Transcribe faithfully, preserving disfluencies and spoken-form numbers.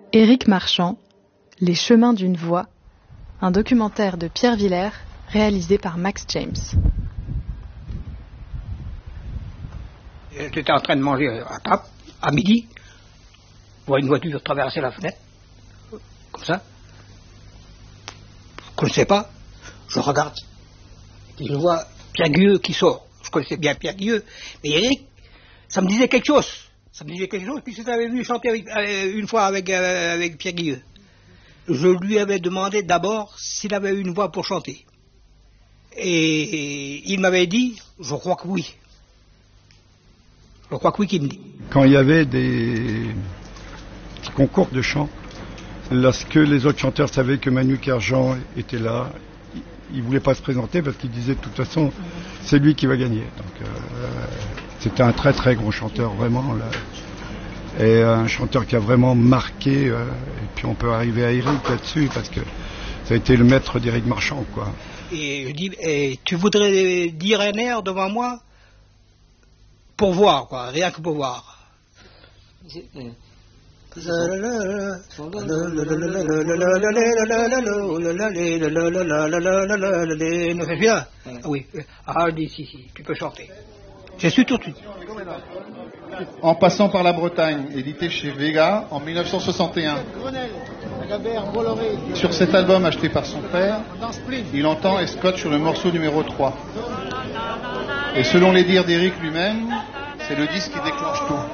Éric Marchand, Les chemins d'une voix, un documentaire de Pierre Villers réalisé par Max James. J'étais en train de manger à table, à midi, je vois une voiture traverser la fenêtre, comme ça. Je ne connaissais pas, je regarde, et je vois Pierre Guilleux qui sort. Je connaissais bien Pierre Guilleux, mais Éric, ça me disait quelque chose. Ça me disait quelque chose, puisque j'avais vu chanter avec, euh, une fois avec, euh, avec Pierre Guilleux. Je lui avais demandé d'abord s'il avait une voix pour chanter. Et il m'avait dit, je crois que oui. Je crois que oui qu'il me dit. Quand il y avait des concours de chant, lorsque les autres chanteurs savaient que Manu Kerjean était là, il ne voulait pas se présenter parce qu'il disait de toute façon, c'est lui qui va gagner. Donc, euh, c'était un très très gros chanteur, vraiment. Là. Et un chanteur qui a vraiment marqué, euh, et puis on peut arriver à Éric là-dessus, parce que ça a été le maître d'Éric Marchand, quoi. Et je dis, et tu voudrais dire un air devant moi pour voir, quoi, rien que pour voir. Ne fais bien. Ah oui. Ah, dis si, si, tu peux chanter. Je suis tout de suite. En passant par la Bretagne, édité chez Vega en mille neuf cent soixante et un. Sur cet album acheté par son père, il entend et scotche sur le morceau numéro trois. Et selon les dires d'Éric lui-même, c'est le disque qui déclenche tout.